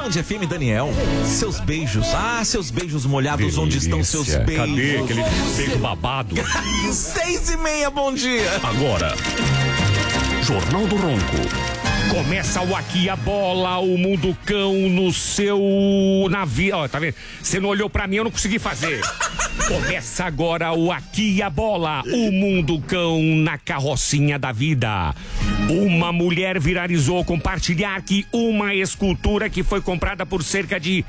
Band FM, Daniel. Seus beijos. Seus beijos molhados. Delícia. Onde estão seus beijos? Cadê aquele beijo babado? 6:30, bom dia. Agora, Jornal do Ronco. Começa o Aqui a Bola, o Mundo Cão no seu navio. Ó, tá vendo? Você não olhou pra mim, eu não consegui fazer. Começa agora o Aqui a Bola, o Mundo Cão na carrocinha da vida. Uma mulher viralizou compartilhar que uma escultura que foi comprada por cerca de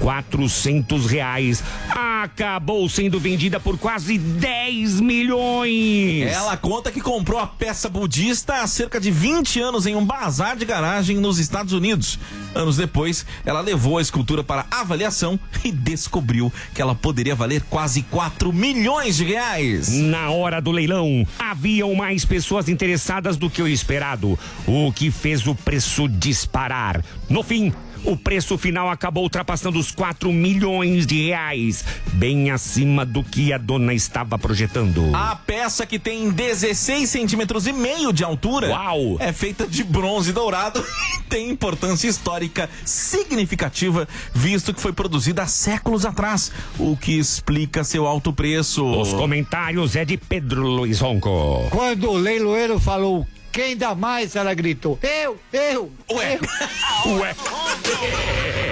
R$400 acabou sendo vendida por quase 10 milhões. Ela conta que comprou a peça budista há cerca de 20 anos em um bazar de garagem nos Estados Unidos. Anos depois, ela levou a escultura para avaliação e descobriu que ela poderia valer quase 4 milhões de reais. Na hora do leilão, haviam mais pessoas interessadas do que o esperado, o que fez o preço disparar. No fim, o preço final acabou ultrapassando os 4 milhões de reais, bem acima do que a dona estava projetando. A peça, que tem 16,5 centímetros de altura, Uau! É feita de bronze dourado e tem importância histórica significativa, visto que foi produzida há séculos atrás, o que explica seu alto preço. Os comentários é de Pedro Luiz Ronco. Quando o leiloeiro falou quem dá mais, ela gritou: eu. Ué.